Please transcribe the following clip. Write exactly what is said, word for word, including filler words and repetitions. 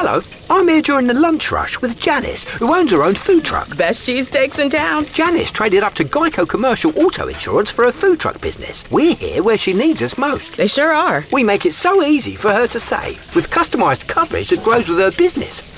Hello, I'm here during the lunch rush with Janice, who owns her own food truck. Best cheesesteaks in town. Janice traded up to Geico Commercial Auto Insurance for her food truck business. We're here where she needs us most. They sure are. We make it so easy for her to save, with customised coverage that grows with her business.